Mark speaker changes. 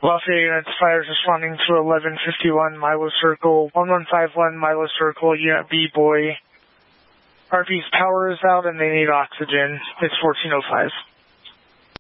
Speaker 1: Lafayette Units fires responding to 1151 Milo Circle, 1151 Milo Circle, Unit B boy. RP's power is out and they need oxygen. It's 1405.